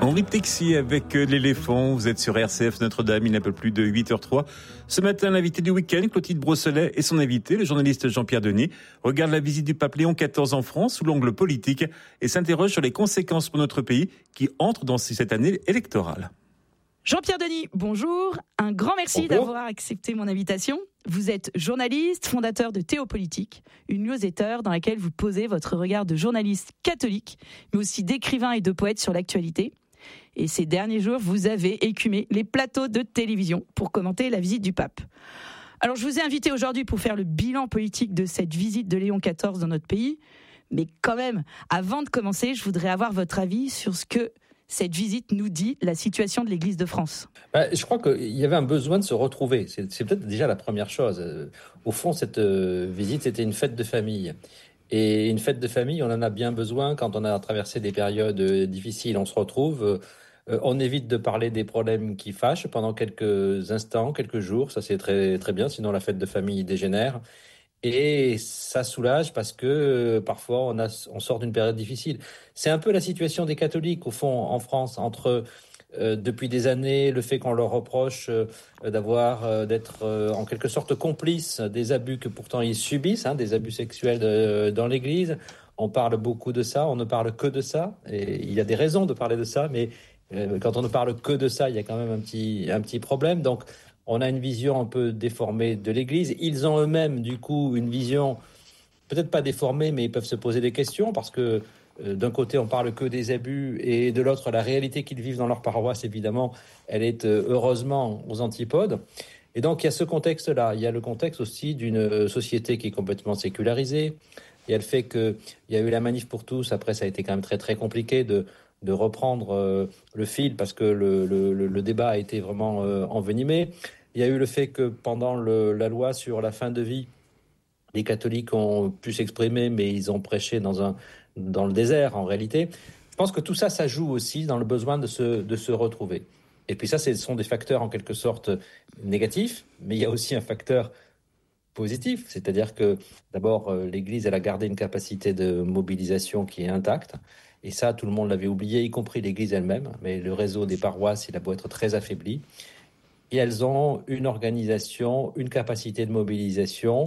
Henri Texier avec l'éléphant, vous êtes sur RCF Notre-Dame, il est un peu plus de 8h03. Ce matin, l'invité du week-end, Clotilde Brosselet, et son invité, le journaliste Jean-Pierre Denis, regarde la visite du pape Léon XIV en France sous l'angle politique et s'interroge sur les conséquences pour notre pays qui entre dans cette année électorale. Jean-Pierre Denis, bonjour. Un grand merci d'avoir accepté mon invitation. Vous êtes journaliste, fondateur de Théopolitique, une newsletter dans laquelle vous posez votre regard de journaliste catholique, mais aussi d'écrivain et de poète sur l'actualité. Et ces derniers jours, vous avez écumé les plateaux de télévision pour commenter la visite du pape. Alors, je vous ai invité aujourd'hui pour faire le bilan politique de cette visite de Léon XIV dans notre pays. Mais quand même, avant de commencer, je voudrais avoir votre avis sur ce que cette visite nous dit, la situation de l'Église de France. Je crois qu'il y avait un besoin de se retrouver. C'est peut-être déjà la première chose. Au fond, cette visite, c'était une fête de famille. Et une fête de famille, on en a bien besoin quand on a traversé des périodes difficiles. On se retrouve, on évite de parler des problèmes qui fâchent pendant quelques instants, quelques jours. Ça, c'est très, très bien, sinon la fête de famille dégénère. Et ça soulage parce que parfois on sort d'une période difficile. C'est un peu la situation des catholiques, au fond, en France, entre depuis des années, le fait qu'on leur reproche d'être en quelque sorte complices des abus que pourtant ils subissent, des abus sexuels dans l'Église. On parle beaucoup de ça, on ne parle que de ça, et il y a des raisons de parler de ça, mais quand on ne parle que de ça, il y a quand même un petit problème. Donc, on a une vision un peu déformée de l'Église. Ils ont eux-mêmes, du coup, une vision peut-être pas déformée, mais ils peuvent se poser des questions parce que d'un côté, on parle que des abus et de l'autre, la réalité qu'ils vivent dans leur paroisse, évidemment, elle est heureusement aux antipodes. Et donc, il y a ce contexte-là. Il y a le contexte aussi d'une société qui est complètement sécularisée. Il y a le fait qu'il y a eu la manif pour tous. Après, ça a été quand même très, très compliqué de reprendre le fil parce que le débat a été vraiment envenimé. Il y a eu le fait que pendant la loi sur la fin de vie, les catholiques ont pu s'exprimer, mais ils ont prêché dans le désert, en réalité. Je pense que tout ça, ça joue aussi dans le besoin de se retrouver. Et puis ça, ce sont des facteurs en quelque sorte négatifs, mais il y a aussi un facteur positif, c'est-à-dire que d'abord, l'Église, elle a gardé une capacité de mobilisation qui est intacte. Et ça, tout le monde l'avait oublié, y compris l'Église elle-même. Mais le réseau des paroisses, il a beau être très affaibli. Et elles ont une organisation, une capacité de mobilisation,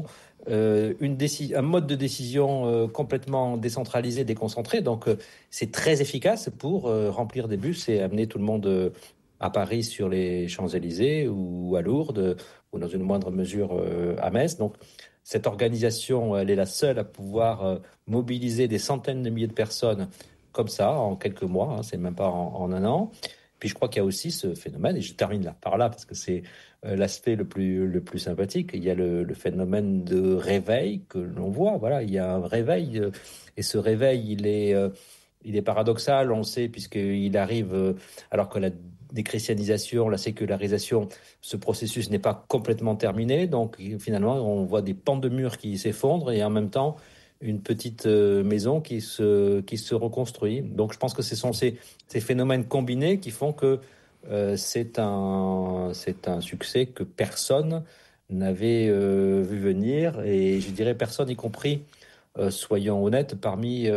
un mode de décision complètement décentralisé, déconcentré. Donc, c'est très efficace pour remplir des bus et amener tout le monde à Paris sur les Champs-Élysées ou à Lourdes ou dans une moindre mesure à Metz. Donc, cette organisation, elle est la seule à pouvoir mobiliser des centaines de milliers de personnes comme ça, en quelques mois, c'est même pas en un an. Puis je crois qu'il y a aussi ce phénomène, et je termine là par là, parce que c'est l'aspect le plus sympathique, il y a le phénomène de réveil que l'on voit, voilà, il y a un réveil, et ce réveil, il est paradoxal, on le sait, puisqu'il arrive alors que la déchristianisation, la sécularisation, ce processus n'est pas complètement terminé, donc finalement, on voit des pans de murs qui s'effondrent, et en même temps, une petite maison qui se reconstruit. Donc je pense que ce sont ces phénomènes combinés qui font que c'est un succès que personne n'avait vu venir, et je dirais personne, y compris, soyons honnêtes, parmi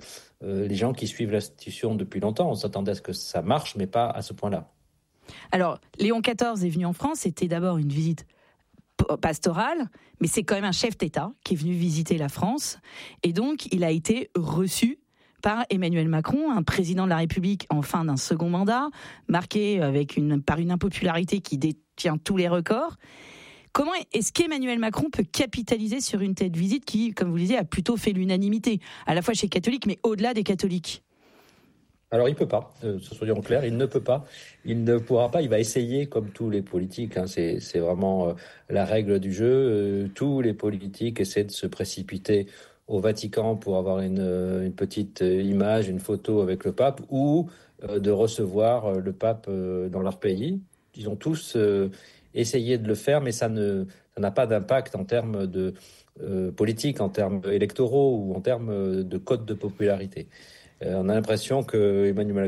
les gens qui suivent l'institution depuis longtemps. On s'attendait à ce que ça marche, mais pas à ce point-là. Alors, Léon XIV est venu en France, c'était d'abord une visite pastorale, mais c'est quand même un chef d'État qui est venu visiter la France, et donc il a été reçu par Emmanuel Macron, un président de la République en fin d'un second mandat, marqué par une impopularité qui détient tous les records. Comment est-ce qu'Emmanuel Macron peut capitaliser sur une telle visite qui, comme vous le disiez, a plutôt fait l'unanimité, à la fois chez les catholiques, mais au-delà des catholiques ? Alors, il ne peut pas, soyons clairs, il ne peut pas, il ne pourra pas, il va essayer comme tous les politiques, c'est vraiment la règle du jeu, tous les politiques essaient de se précipiter au Vatican pour avoir une petite image, une photo avec le pape, ou de recevoir le pape dans leur pays. Ils ont tous essayé de le faire, mais ça n'a pas d'impact en termes de politique, en termes électoraux ou en termes de code de popularité. On a l'impression que Emmanuel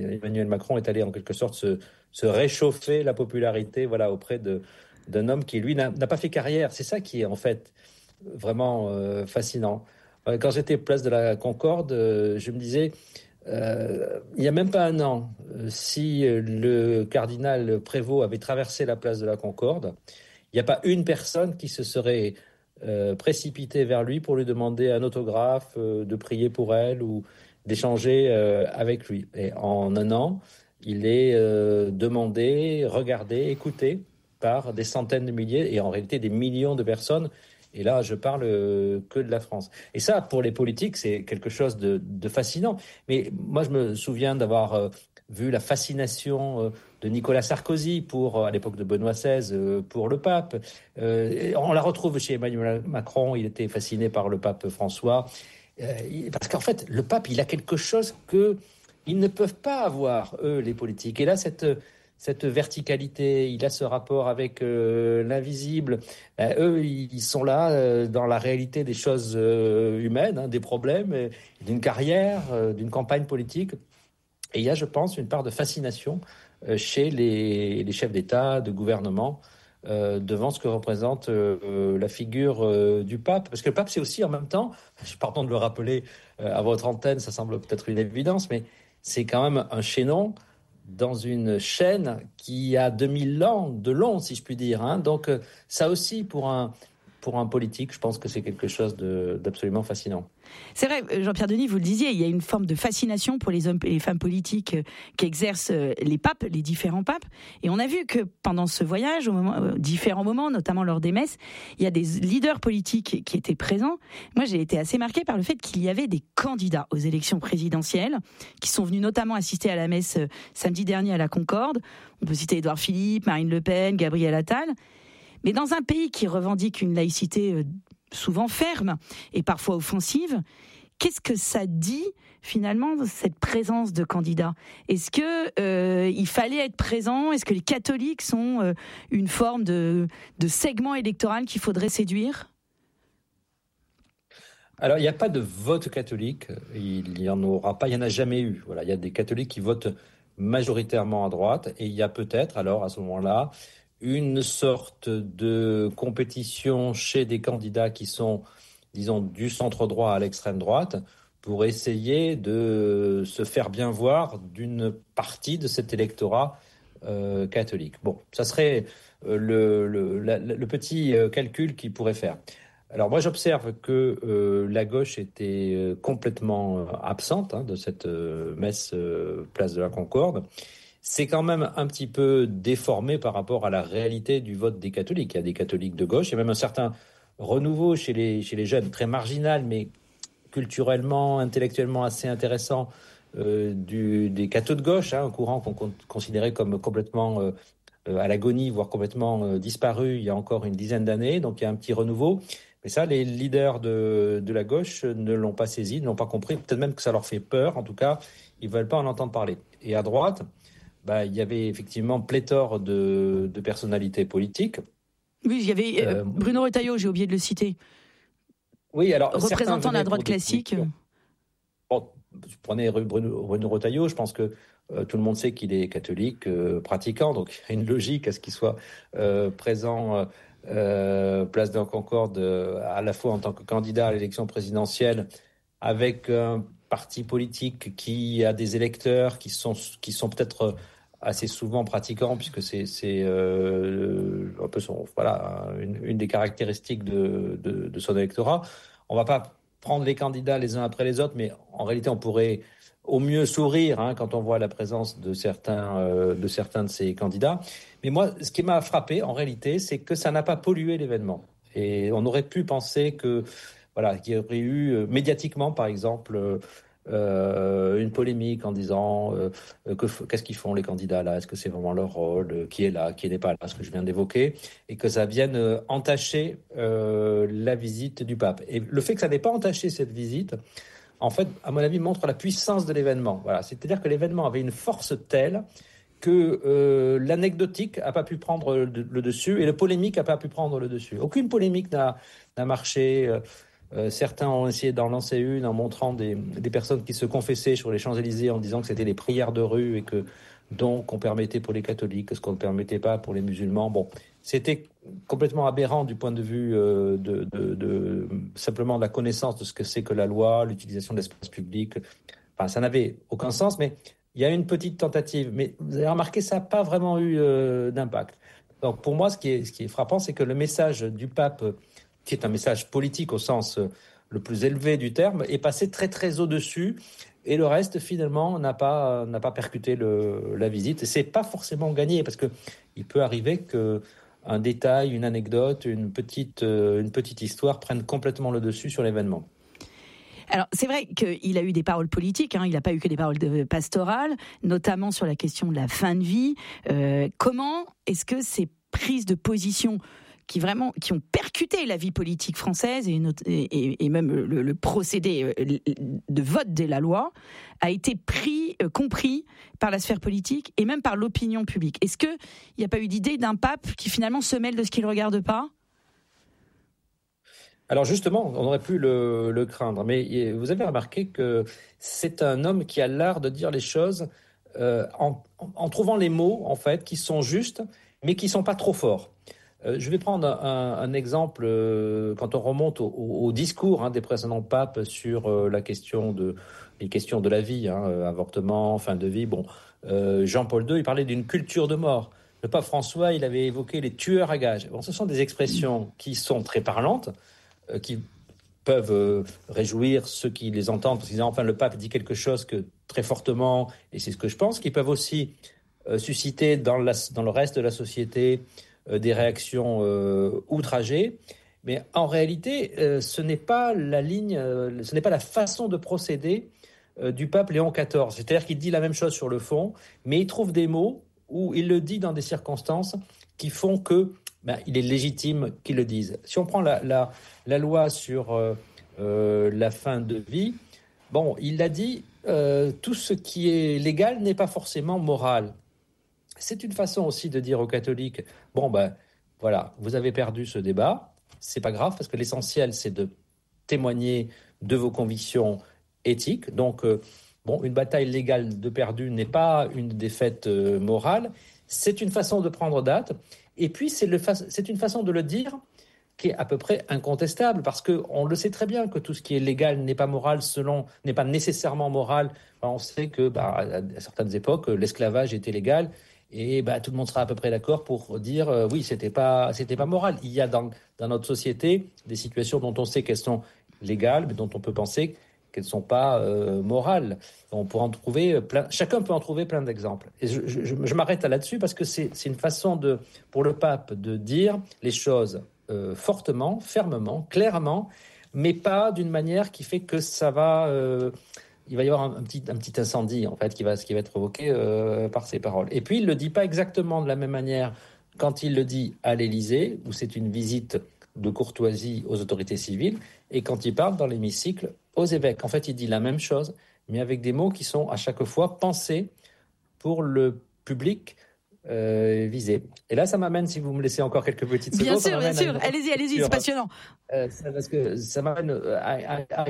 Macron est allé en quelque sorte se réchauffer la popularité, voilà, auprès d'un homme qui, lui, n'a pas fait carrière. C'est ça qui est en fait vraiment fascinant. Quand j'étais place de la Concorde, je me disais, il n'y a même pas un an, si le cardinal Prévost avait traversé la place de la Concorde, il n'y a pas une personne qui se serait précipitée vers lui pour lui demander un autographe, de prier pour elle ou d'échanger avec lui. Et en un an, il est demandé, regardé, écouté par des centaines de milliers et en réalité des millions de personnes. Et là, je parle que de la France. Et ça, pour les politiques, c'est quelque chose de fascinant. Mais moi, je me souviens d'avoir vu la fascination de Nicolas Sarkozy à l'époque de Benoît XVI, pour le pape. On la retrouve chez Emmanuel Macron. Il était fasciné par le pape François. Parce qu'en fait, le pape, il a quelque chose qu'ils ne peuvent pas avoir, eux, les politiques. Et là, cette verticalité, il a ce rapport avec l'invisible. Eux, ils sont là dans la réalité des choses humaines, des problèmes, d'une carrière, d'une campagne politique. Et il y a, je pense, une part de fascination chez les chefs d'État, de gouvernement, devant ce que représente la figure du pape. Parce que le pape, c'est aussi en même temps, pardon de le rappeler à votre antenne, ça semble peut-être une évidence, mais c'est quand même un chaînon dans une chaîne qui a 2000 ans de long, si je puis dire. Donc ça aussi, pour un politique, je pense que c'est quelque chose d'absolument fascinant. C'est vrai, Jean-Pierre Denis, vous le disiez, il y a une forme de fascination pour les hommes et les femmes politiques qu'exercent les papes, les différents papes. Et on a vu que pendant ce voyage, différents moments, notamment lors des messes, il y a des leaders politiques qui étaient présents. Moi, j'ai été assez marquée par le fait qu'il y avait des candidats aux élections présidentielles qui sont venus notamment assister à la messe samedi dernier à la Concorde. On peut citer Édouard Philippe, Marine Le Pen, Gabriel Attal. Mais dans un pays qui revendique une laïcité souvent ferme et parfois offensive, qu'est-ce que ça dit finalement de cette présence de candidats ? Est-ce que il fallait être présent ? Est-ce que les catholiques sont une forme de segment électoral qu'il faudrait séduire ? Alors, il n'y a pas de vote catholique, il n'y en aura pas, il n'y en a jamais eu. Voilà, il y a des catholiques qui votent majoritairement à droite et il y a peut-être, alors à ce moment-là, une sorte de compétition chez des candidats qui sont, disons, du centre droit à l'extrême droite pour essayer de se faire bien voir d'une partie de cet électorat catholique. Bon, ça serait le petit calcul qu'ils pourraient faire. Alors moi, j'observe que la gauche était complètement absente de cette messe place de la Concorde. C'est quand même un petit peu déformé par rapport à la réalité du vote des catholiques. Il y a des catholiques de gauche, il y a même un certain renouveau chez les jeunes, très marginal, mais culturellement, intellectuellement assez intéressant, des cathos de gauche, un courant qu'on considérait comme complètement à l'agonie, voire complètement disparu il y a encore une dizaine d'années. Donc il y a un petit renouveau. Mais ça, les leaders de la gauche ne l'ont pas saisi, ne l'ont pas compris. Peut-être même que ça leur fait peur. En tout cas, ils ne veulent pas en entendre parler. Et à droite, il y avait effectivement pléthore de personnalités politiques. Oui, il y avait Bruno Retailleau, j'ai oublié de le citer. Oui, alors représentant de la droite classique. Bon, je prenais Bruno Retailleau, je pense que tout le monde sait qu'il est catholique, pratiquant, donc il y a une logique à ce qu'il soit présent place de la Concorde, à la fois en tant que candidat à l'élection présidentielle, avec un parti politique qui a des électeurs qui sont peut-être assez souvent pratiquants, puisque c'est un peu une des caractéristiques de son électorat. On ne va pas prendre les candidats les uns après les autres, mais en réalité, on pourrait au mieux sourire quand on voit la présence de certains de ces candidats. Mais moi, ce qui m'a frappé, en réalité, c'est que ça n'a pas pollué l'événement. Et on aurait pu penser qu'il y aurait eu médiatiquement, par exemple, une polémique en disant qu'est-ce qu'ils font les candidats là, est-ce que c'est vraiment leur rôle, qui est là, qui n'est pas là, ce que je viens d'évoquer, et que ça vienne entacher la visite du pape. Et le fait que ça n'ait pas entaché cette visite, en fait, à mon avis, montre la puissance de l'événement. Voilà, c'est-à-dire que l'événement avait une force telle que l'anecdotique n'a pas pu prendre le dessus et le polémique n'a pas pu prendre le dessus. Aucune polémique n'a marché. Certains ont essayé d'en lancer une en montrant des personnes qui se confessaient sur les Champs-Élysées en disant que c'était les prières de rue et que donc on permettait pour les catholiques ce qu'on ne permettait pas pour les musulmans. Bon, c'était complètement aberrant du point de vue simplement de la connaissance de ce que c'est que la loi, l'utilisation de l'espace public. Enfin, ça n'avait aucun sens, mais il y a une petite tentative, mais vous avez remarqué, ça n'a pas vraiment eu d'impact. Donc pour moi, ce qui est frappant, c'est que le message du pape, qui est un message politique au sens le plus élevé du terme, est passé très très au-dessus, et le reste finalement n'a pas percuté la visite. Et c'est pas forcément gagné, parce que il peut arriver que un détail, une anecdote, une petite histoire prennent complètement le dessus sur l'événement. Alors, c'est vrai qu'il a eu des paroles politiques, il n'a pas eu que des paroles pastorales, notamment sur la question de la fin de vie. Comment est-ce que ces prises de position qui ont percuté la vie politique française et même le procédé de vote de la loi a été compris par la sphère politique et même par l'opinion publique? Est-ce qu'il n'y a pas eu d'idée d'un pape qui finalement se mêle de ce qu'il ne regarde pas? Alors justement, on aurait pu le craindre, mais vous avez remarqué que c'est un homme qui a l'art de dire les choses en trouvant les mots, en fait, qui sont justes, mais qui ne sont pas trop forts. Je vais prendre un exemple quand on remonte au discours des précédents papes sur les questions de la vie, avortement, fin de vie. Bon, Jean-Paul II, il parlait d'une culture de mort. Le pape François, il avait évoqué les tueurs à gages. Bon, ce sont des expressions qui sont très parlantes, qui peuvent réjouir ceux qui les entendent, parce qu'ils disent enfin le pape dit quelque chose que très fortement, et c'est ce que je pense, qui peuvent aussi susciter dans le reste de la société des réactions outragées. Mais en réalité, ce n'est pas la ligne, ce n'est pas la façon de procéder du pape Léon XIV. C'est-à-dire qu'il dit la même chose sur le fond, mais il trouve des mots où il le dit dans des circonstances qui font que il est légitime qu'il le dise. Si on prend la loi sur la fin de vie, bon, il a dit tout ce qui est légal n'est pas forcément moral. C'est une façon aussi de dire aux catholiques, bon, voilà, vous avez perdu ce débat, c'est pas grave, parce que l'essentiel, c'est de témoigner de vos convictions éthiques. Donc, une bataille légale de perdu n'est pas une défaite morale. C'est une façon de prendre date. Et puis, c'est une façon de le dire qui est à peu près incontestable, parce qu'on le sait très bien que tout ce qui est légal n'est pas moral, n'est pas nécessairement moral. On sait que, à certaines époques, l'esclavage était légal, et tout le monde sera à peu près d'accord pour dire oui, c'était pas moral. Il y a dans notre société des situations dont on sait qu'elles sont légales, mais dont on peut penser qu'elles ne sont pas morales. On pourra en trouver chacun peut en trouver plein d'exemples. Et je m'arrête là-dessus parce que c'est une façon pour le pape de dire les choses fortement, fermement, clairement, mais pas d'une manière qui fait que ça va... il va y avoir un petit incendie en fait qui va être provoqué par ces paroles. Et puis il le dit pas exactement de la même manière quand il le dit à l'Élysée, où c'est une visite de courtoisie aux autorités civiles, et quand il parle dans l'hémicycle aux évêques. En fait, il dit la même chose, mais avec des mots qui sont à chaque fois pensés pour le public visé. Et là, ça m'amène, si vous me laissez encore quelques petites secondes. Bien sûr. Allez-y, c'est passionnant. Parce que ça m'amène à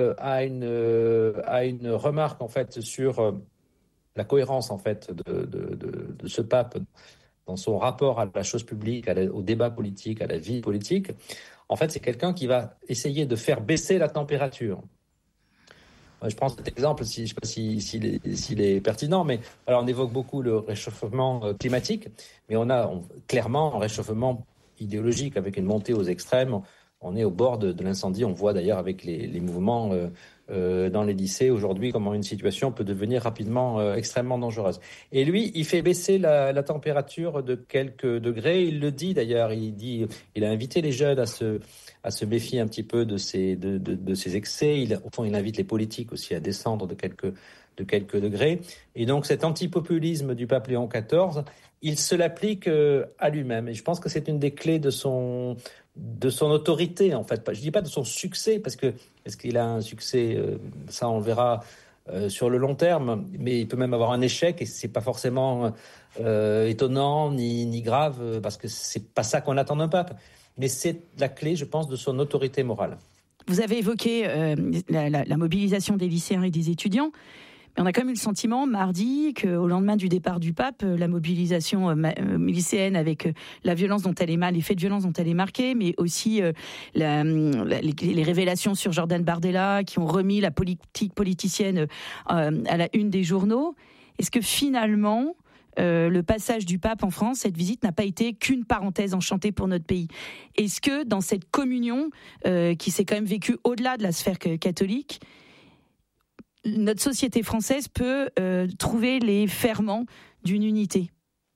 une remarque en fait sur la cohérence en fait de ce pape dans son rapport à la chose publique, au débat politique, à la vie politique. En fait, c'est quelqu'un qui va essayer de faire baisser la température. Je prends cet exemple, je ne sais pas s'il est pertinent, mais alors on évoque beaucoup le réchauffement climatique, mais on a clairement un réchauffement idéologique avec une montée aux extrêmes. On est au bord de l'incendie. On voit d'ailleurs avec les mouvements dans les lycées aujourd'hui comment une situation peut devenir rapidement extrêmement dangereuse. Et lui, il fait baisser la température de quelques degrés. Il le dit d'ailleurs. Il a invité les jeunes à se méfier un petit peu de ces excès. Au fond, il invite les politiques aussi à descendre de quelques degrés. Et donc, cet antipopulisme du pape Léon XIV, il se l'applique à lui-même. Et je pense que c'est une des clés de son autorité, en fait. Je ne dis pas de son succès, parce que est-ce qu'il a un succès, ça on le verra sur le long terme, mais il peut même avoir un échec, et ce n'est pas forcément étonnant ni grave, parce que ce n'est pas ça qu'on attend d'un pape. Mais c'est la clé, je pense, de son autorité morale. Vous avez évoqué la mobilisation des lycéens et des étudiants. Mais on a quand même eu le sentiment, mardi, qu'au lendemain du départ du pape, la mobilisation lycéenne avec les faits de violence dont elle est marquée, mais aussi les révélations sur Jordan Bardella qui ont remis la politique politicienne à la une des journaux. est-ce que finalement, le passage du pape en France, cette visite n'a pas été qu'une parenthèse enchantée pour notre pays? Est-ce que dans cette communion qui s'est quand même vécue au-delà de la sphère catholique, notre société française peut trouver les ferments d'une unité?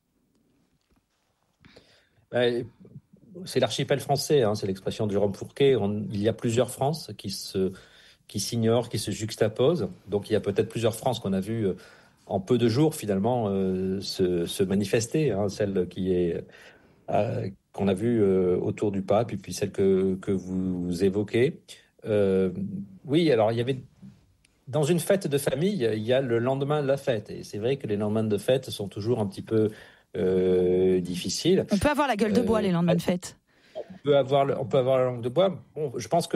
C'est l'archipel français, c'est l'expression de Jérôme Fourquet. Il y a plusieurs France qui s'ignorent, qui se juxtaposent. Donc il y a peut-être plusieurs France qu'on a vues en peu de jours finalement se manifester, celle qu'on a vue autour du pape, et puis celle que vous évoquez. Oui, alors il y avait dans une fête de famille, il y a le lendemain de la fête, et c'est vrai que les lendemains de fête sont toujours un petit peu difficiles. On peut avoir la gueule de bois les lendemains de fête. On peut avoir la langue de bois. Bon, je pense que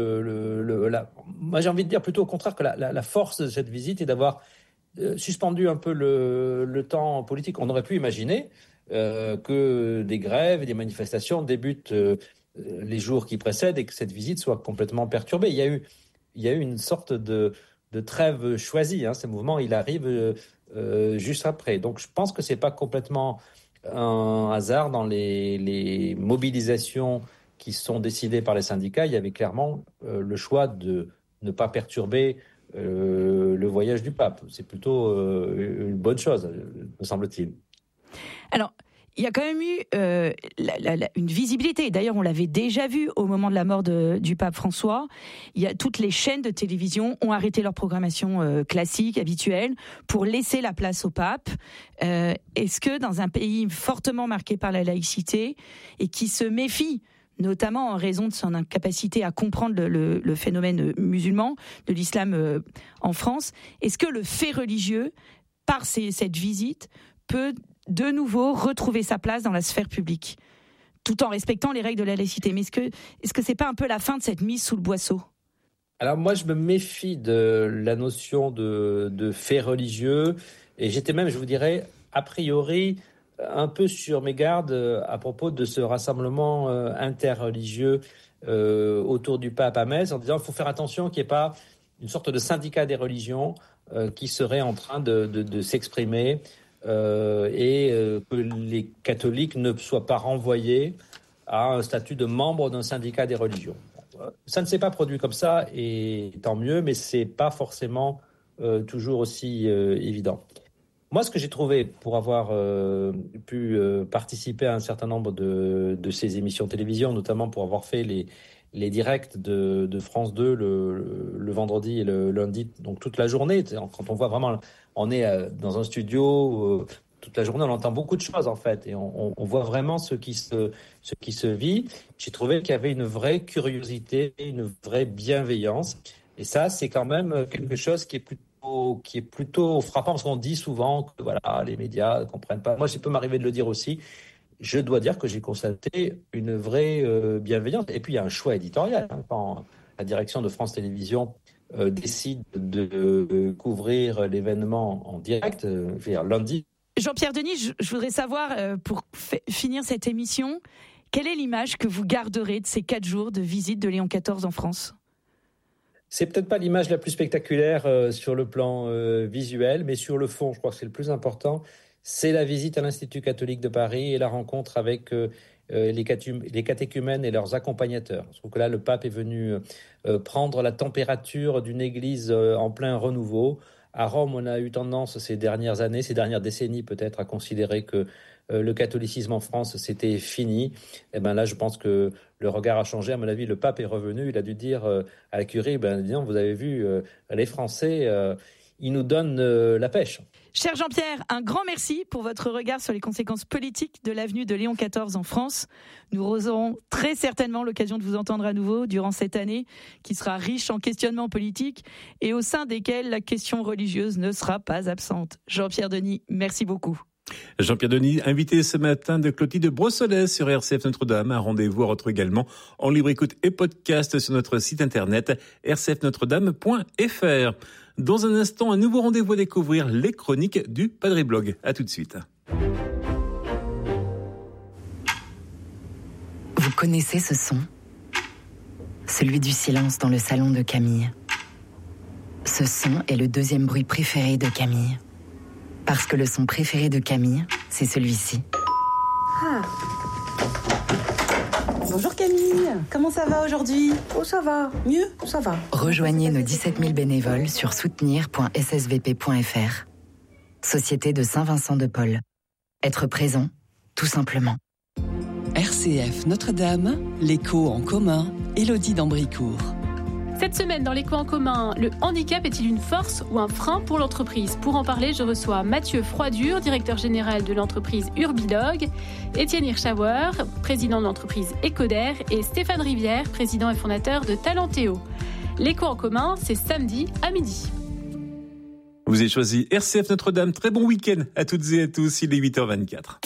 moi j'ai envie de dire plutôt au contraire que la force de cette visite est d'avoir suspendu un peu le temps politique. On aurait pu imaginer que des grèves et des manifestations débutent les jours qui précèdent et que cette visite soit complètement perturbée. Il y a eu une sorte de trêve choisie. Ce mouvement, il arrive juste après. Donc je pense que c'est pas complètement un hasard dans les mobilisations qui sont décidées par les syndicats. Il y avait clairement le choix de ne pas perturber le voyage du pape. C'est plutôt une bonne chose, me semble-t-il. Alors, il y a quand même eu une visibilité. D'ailleurs, on l'avait déjà vu au moment de la mort du pape François. Toutes les chaînes de télévision ont arrêté leur programmation classique, habituelle, pour laisser la place au pape. Est-ce que dans un pays fortement marqué par la laïcité et qui se méfie, notamment en raison de son incapacité à comprendre le phénomène musulman, de l'islam en France, est-ce que le fait religieux, par cette visite, peut de nouveau retrouver sa place dans la sphère publique, tout en respectant les règles de la laïcité? Mais est-ce que c'est pas un peu la fin de cette mise sous le boisseau? Alors moi, je me méfie de la notion de fait religieux, et j'étais même, je vous dirais, a priori, un peu sur mes gardes à propos de ce rassemblement interreligieux autour du pape à Metz, en disant qu'il faut faire attention qu'il n'y ait pas une sorte de syndicat des religions qui serait en train de s'exprimer et que les catholiques ne soient pas renvoyés à un statut de membre d'un syndicat des religions. Ça ne s'est pas produit comme ça, et tant mieux, mais c'est pas forcément toujours aussi évident. Moi, ce que j'ai trouvé pour avoir pu participer à un certain nombre de ces émissions de télévision, notamment pour avoir fait les directs de France 2 le vendredi et le lundi, donc toute la journée, quand on voit vraiment, on est dans un studio toute la journée, on entend beaucoup de choses en fait, et on voit vraiment ce qui se vit. J'ai trouvé qu'il y avait une vraie curiosité, une vraie bienveillance, et ça, c'est quand même quelque chose qui est plutôt frappant, parce qu'on dit souvent que voilà, les médias ne comprennent pas. Moi, ça peut m'arriver de le dire aussi. Je dois dire que j'ai constaté une vraie bienveillance. Et puis, il y a un choix éditorial. Quand la direction de France Télévisions décide de couvrir l'événement en direct, lundi. Jean-Pierre Denis, je voudrais savoir, pour finir cette émission, quelle est l'image que vous garderez de ces 4 jours de visite de Léon XIV en France ? C'est peut-être pas l'image la plus spectaculaire sur le plan visuel, mais sur le fond, je crois que c'est le plus important. C'est la visite à l'Institut catholique de Paris et la rencontre avec les catéchumènes et leurs accompagnateurs. Je trouve que là, le pape est venu prendre la température d'une église en plein renouveau. À Rome, on a eu tendance ces dernières décennies peut-être, à considérer que le catholicisme en France, c'était fini. Et ben là, je pense que le regard a changé. À mon avis, le pape est revenu. Il a dû dire à la curie, disons, vous avez vu, les Français, ils nous donnent la pêche. Cher Jean-Pierre, un grand merci pour votre regard sur les conséquences politiques de l'avenue de Léon XIV en France. Nous aurons très certainement l'occasion de vous entendre à nouveau durant cette année qui sera riche en questionnements politiques et au sein desquels la question religieuse ne sera pas absente. Jean-Pierre Denis, merci beaucoup. Jean-Pierre Denis, invité ce matin de Clotilde Brossolet sur RCF Notre-Dame. Un rendez-vous à retrouver également en libre écoute et podcast sur notre site internet rcfnotredame.fr. Dans un instant, un nouveau rendez-vous à découvrir, les chroniques du Padre Blog. À tout de suite. Vous connaissez ce son ? Celui du silence dans le salon de Camille. Ce son est le 2e bruit préféré de Camille. Parce que le son préféré de Camille, c'est celui-ci. Ah. Bonjour Camille, comment ça va aujourd'hui ? Oh ça va, mieux, ça va. Rejoignez nos 17 000 bénévoles sur soutenir.ssvp.fr. Société de Saint-Vincent-de-Paul. Être présent, tout simplement. RCF Notre-Dame, l'écho en commun, Élodie d'Ambricourt. Cette semaine, dans l'écho en commun, le handicap est-il une force ou un frein pour l'entreprise ? Pour en parler, je reçois Mathieu Froidure, directeur général de l'entreprise Urbilog, Étienne Hirschauer, président de l'entreprise Ecoder, et Stéphane Rivière, président et fondateur de Talentéo. L'écho en commun, c'est samedi à midi. Vous avez choisi RCF Notre-Dame. Très bon week-end à toutes et à tous. Il est 8h24.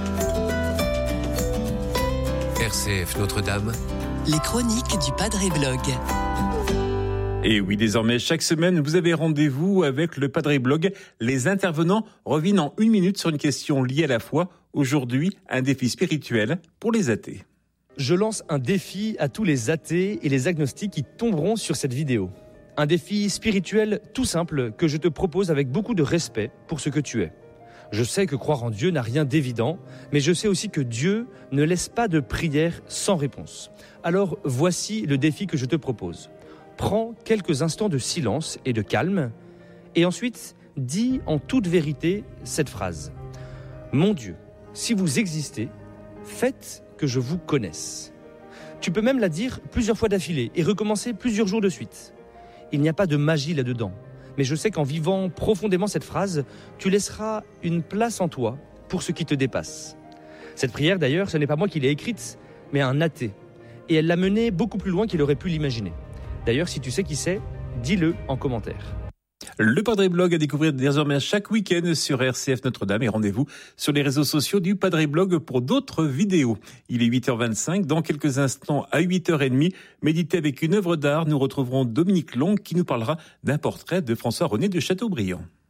RCF Notre-Dame. Les chroniques du Padre Blog. Et oui, désormais, chaque semaine, vous avez rendez-vous avec le Padre Blog. Les intervenants reviennent en 1 minute sur une question liée à la foi. Aujourd'hui, un défi spirituel pour les athées. Je lance un défi à tous les athées et les agnostiques qui tomberont sur cette vidéo. Un défi spirituel tout simple que je te propose avec beaucoup de respect pour ce que tu es. Je sais que croire en Dieu n'a rien d'évident, mais je sais aussi que Dieu ne laisse pas de prière sans réponse. Alors voici le défi que je te propose. Prends quelques instants de silence et de calme, et ensuite dis en toute vérité cette phrase. Mon Dieu, si vous existez, faites que je vous connaisse. Tu peux même la dire plusieurs fois d'affilée et recommencer plusieurs jours de suite. Il n'y a pas de magie là-dedans, mais je sais qu'en vivant profondément cette phrase, tu laisseras une place en toi pour ce qui te dépasse. Cette prière d'ailleurs, ce n'est pas moi qui l'ai écrite, mais un athée, et elle l'a menée beaucoup plus loin qu'il aurait pu l'imaginer. D'ailleurs, si tu sais qui c'est, dis-le en commentaire. Le Padre Blog à découvrir désormais chaque week-end sur RCF Notre-Dame et rendez-vous sur les réseaux sociaux du Padre Blog pour d'autres vidéos. Il est 8h25, dans quelques instants à 8h30, méditer avec une œuvre d'art, nous retrouverons Dominique Long qui nous parlera d'un portrait de François-René de Chateaubriand.